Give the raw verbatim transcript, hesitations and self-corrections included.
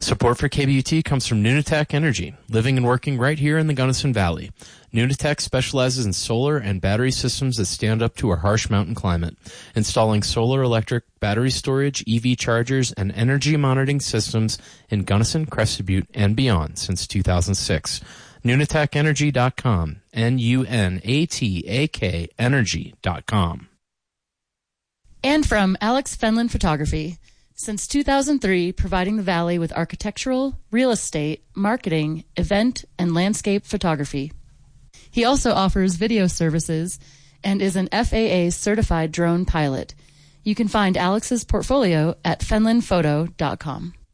Support for K B U T comes from Nunatech Energy, living and working right here in the Gunnison Valley. Nunatech specializes in solar and battery systems that stand up to our harsh mountain climate, installing solar electric battery storage, E V chargers, and energy monitoring systems in Gunnison, Crested Butte, and beyond since two thousand six. Nunatech Energy dot com, N U N A T A K Energy dot com. And from Alex Fenlon Photography. Since two thousand three, providing the Valley with architectural, real estate, marketing, event, and landscape photography. He also offers video services and is an F A A certified drone pilot. You can find Alex's portfolio at fenlon photo dot com.